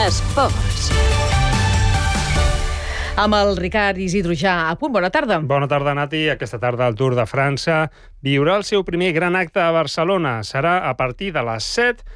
Esports. Amb el Ricard Isidro ja a punt. Bona tarda. Bona tarda, Nati. Aquesta tarda el Tour de França viurà el seu primer gran acte a Barcelona. Serà a partir de les 7